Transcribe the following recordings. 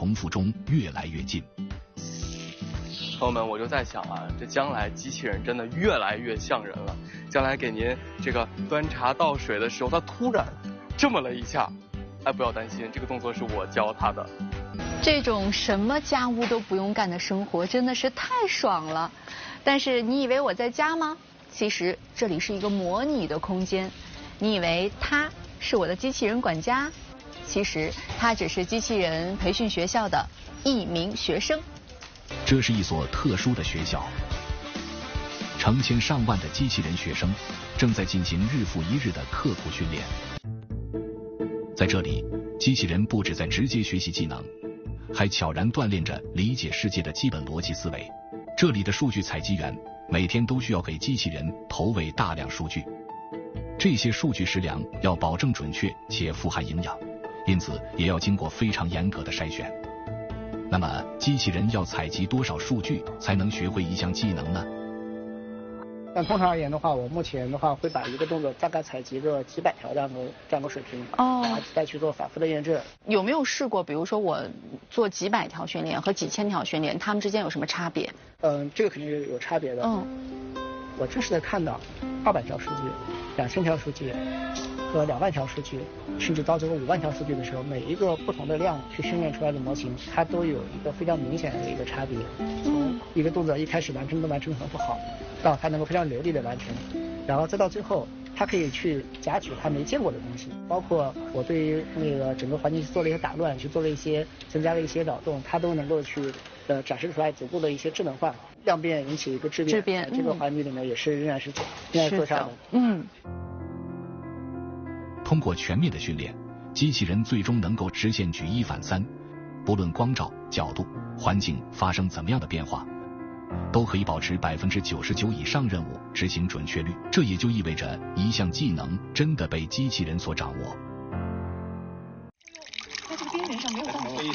重复中越来越近。 朋友们，我就在想啊，这将来机器人真的越来越像人了。将来给您这个端茶倒水的时候，它突然这么了一下，哎，不要担心，这个动作是我教它的。 这种什么家务都不用干的生活真的是太爽了。但是你以为我在家吗？其实这里是一个模拟的空间。你以为他是我的机器人管家？其实他只是机器人培训学校的一名学生。 这是一所特殊的学校，成千上万的机器人学生正在进行日复一日的刻苦训练。在这里，机器人不只在直接学习技能，还悄然锻炼着理解世界的基本逻辑思维。这里的数据采集员每天都需要给机器人投喂大量数据，这些数据食粮要保证准确且富含营养，因此也要经过非常严格的筛选。那么，机器人要采集多少数据才能学会一项技能呢？ 但通常而言的话，我目前的话会把一个动作大概采集个几百条这样的水平，然后再去做反复的验证。 有没有试过，比如说我做几百条训练和几千条训练，它们之间有什么差别？ 这个肯定是有差别的。我这是在看到200条数据、2000条数据和2万条数据，甚至到最后5万条数据的时候，每一个不同的量去训练出来的模型，它都有一个非常明显的一个差别。从一个动作一开始完成得很不好，到它能够非常流利的完成，然后再到最后，它可以去夹取它没见过的东西，包括我对于那个整个环境去做了一些打乱，去做了一些增加了一些扰动，它都能够去展示出来足够的一些智能化，量变引起一个质变。这个环节里面也是仍然是做上的。 通过全面的训练，机器人最终能够实现举一反三，不论光照、角度、环境发生怎么样的变化，都可以保持99%以上任务执行准确率。这也就意味着一项技能真的被机器人所掌握。 在这个边缘上没有放飞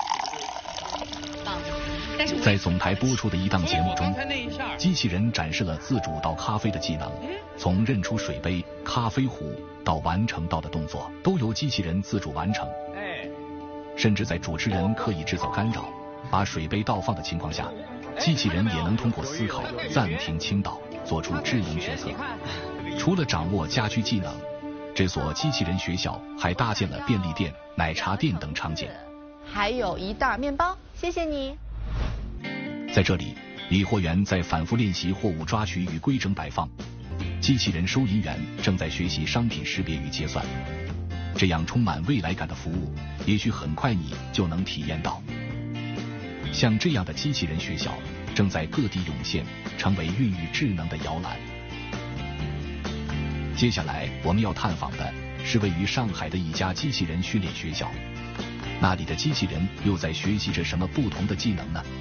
在总台播出的一档节目中，机器人展示了自主倒咖啡的技能，从认出水杯、咖啡壶到完成倒的动作，都由机器人自主完成。甚至在主持人刻意制造干扰，把水杯倒放的情况下，机器人也能通过思考暂停倾倒，做出智能决策。除了掌握家居技能，这所机器人学校还搭建了便利店、奶茶店等场景。 还有一袋面包，谢谢你。 在这里，理货员在反复练习货物抓取与规整摆放，机器人收银员正在学习商品识别与结算。这样充满未来感的服务，也许很快你就能体验到。像这样的机器人学校正在各地涌现，成为孕育智能的摇篮。接下来我们要探访的是位于上海的一家机器人训练学校，那里的机器人又在学习着什么不同的技能呢？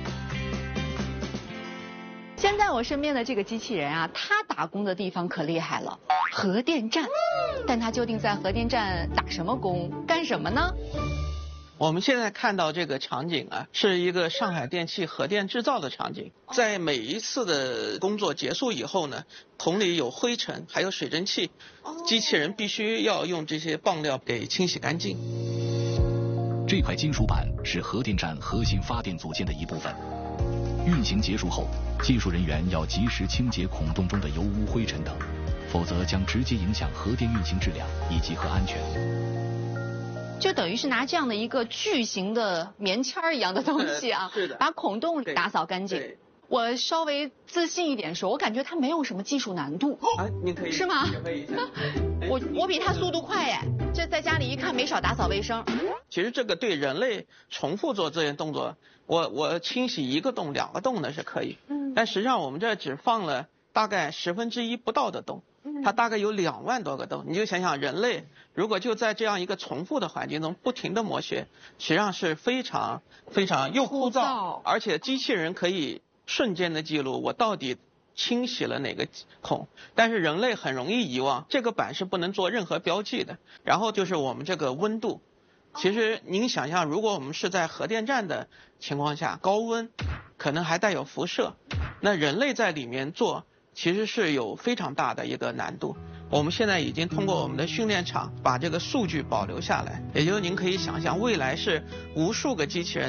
现在我身边的这个机器人啊，它打工的地方可厉害了，核电站。但它究竟在核电站打什么工，干什么呢？ 我们现在看到这个场景啊，是一个上海电气核电制造的场景。在每一次的工作结束以后呢，桶里有灰尘，还有水蒸气，机器人必须要用这些棒料给清洗干净。 这块金属板是核电站核心发电组件的一部分。运行结束后，技术人员要及时清洁孔洞中的油污、灰尘等，否则将直接影响核电运行质量以及核安全。 就等于是拿这样的一个巨型的棉签儿一样的东西啊， 是的， 把孔洞里打扫干净。我稍微自信一点说，我感觉它没有什么技术难度。 您可以是吗？ 可以我比它速度快哎，这在家里一看没少打扫卫生。 其实这个对人类重复做这些动作，我清洗1个洞、2个洞呢是可以，但实际上我们这只放了大概1/10不到的洞。它大概有2万多个洞，你就想想人类如果就在这样一个重复的环境中不停的磨学，实际上是非常非常又枯燥，而且机器人可以瞬间的记录我到底清洗了哪个孔，但是人类很容易遗忘，这个板是不能做任何标记的。然后就是我们这个温度，其实您想象如果我们是在核电站的情况下，高温可能还带有辐射，那人类在里面做其实是有非常大的一个难度。我们现在已经通过我们的训练场把这个数据保留下来，也就是您可以想象未来是无数个机器人